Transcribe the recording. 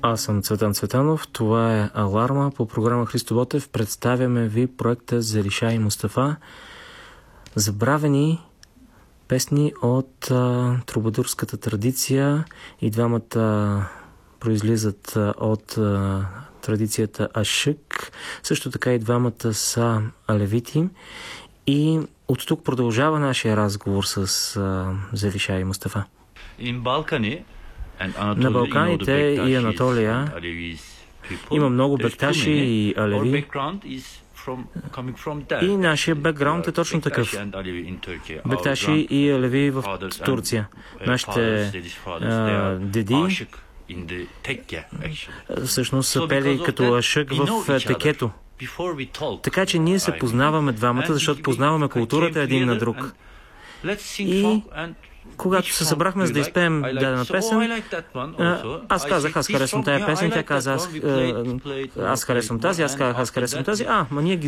Аз съм Цветан Цветанов. Това е Аларма по програма Христо Ботев. Представяме ви проекта Зелиша и Мустафа. Забравени песни от трубадурската традиция. И двамата произлизат от традицията Ашък. Също така и двамата са алевити. И от тук продължава нашия разговор с Зелиша и Мустафа. На Балканите и Анатолия има много бекташи и алеви. И нашия бекграунд е точно такъв. Бекташи и алеви в Турция. Нашите деди всъщност са пели като ашък в текето. Така че ние се познаваме двамата, защото познаваме културата един на друг. И когато се събрахме за да изпеем дадена песен, аз казах, аз харесвам тая песен, тя каза, аз харесвам тази, аз казах, аз харесвам тази, ние ги